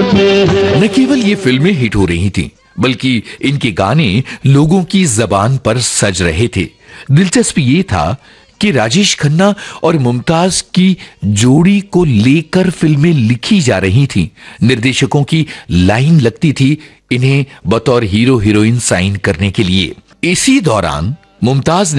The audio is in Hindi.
न केवल ये फिल्में हिट हो रही थीं, बल्कि इनके गाने लोगों की जबान पर सज रहे थे। दिलचस्प ये था कि राजेश खन्ना और मुमताज की जोड़ी को लेकर फिल्में लिखी जा रही थीं। निर्देशकों की लाइन लगती थी इन्हें बतौर हीरो हीरोइन साइन करने के लिए। इसी दौरान मुमताज